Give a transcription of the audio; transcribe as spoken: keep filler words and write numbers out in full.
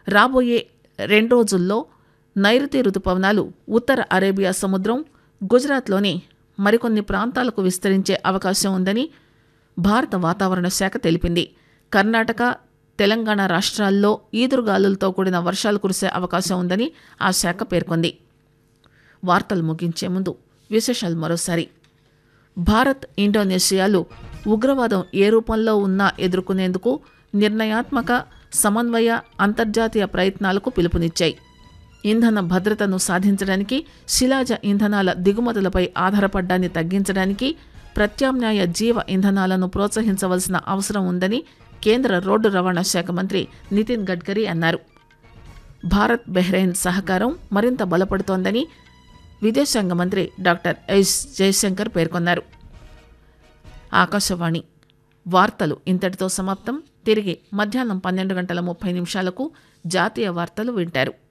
రాబోయే రెండు రోజుల్లో నైరుతి రుతుపవనాలు ఉత్తర అరేబియా సముద్రం, గుజరాత్లోని మరికొన్ని ప్రాంతాలకు విస్తరించే అవకాశం ఉందని భారత వాతావరణ శాఖ తెలిపింది. కర్ణాటక, తెలంగాణ రాష్ట్రాల్లో ఈదురుగాలులతో కూడిన వర్షాలు కురిసే అవకాశం ఉందని ఆ శాఖ పేర్కొంది. వార్తలు ముగించే ముందు విశేషాలు మరోసారి. భారత్, ఇండోనేషియాలు ఉగ్రవాదం ఏ రూపంలో ఉన్నా ఎదుర్కొనేందుకు నిర్ణయాత్మక, సమన్వయ అంతర్జాతీయ ప్రయత్నాలకు పిలుపునిచ్చాయి. ఇంధన భద్రతను సాధించడానికి, శిలాజ ఇంధనాల దిగుమతులపై ఆధారపడ్డాన్ని తగ్గించడానికి ప్రత్యామ్నాయ జీవ ఇంధనాలను ప్రోత్సహించవలసిన అవసరం ఉందని కేంద్ర రోడ్డు రవాణా శాఖ మంత్రి నితిన్ గడ్కరీ అన్నారు. భారత్, బహ్రెయిన్ సహకారం మరింత బలపడుతోందని విదేశాంగ మంత్రి డాక్టర్ ఎస్ జయశంకర్ పేర్కొన్నారు. ఆకాశవాణి వార్తలు ఇంతటితో సమాప్తం. తిరిగి మధ్యాహ్నం పన్నెండు గంటల ముప్పై నిమిషాలకు జాతీయ వార్తలు వింటారు.